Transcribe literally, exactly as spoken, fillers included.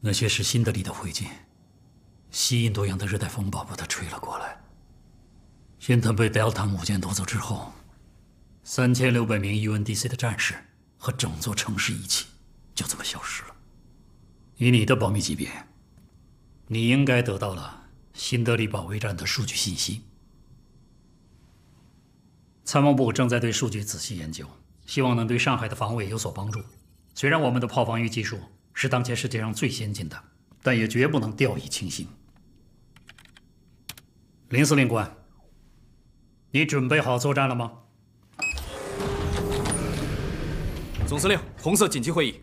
那些是新德里的灰烬，西印度洋的热带风暴把它吹了过来。新特被 Delta 母舰夺走之后，三千六百名 U N D C 的战士和整座城市一起就这么消失了。以你的保密级别，你应该得到了新德里保卫战的数据信息。参谋部正在对数据仔细研究，希望能对上海的防卫有所帮助。虽然我们的炮防御技术是当前世界上最先进的，但也绝不能掉以轻心。林司令官，你准备好作战了吗？ 总司令，红色紧急会议。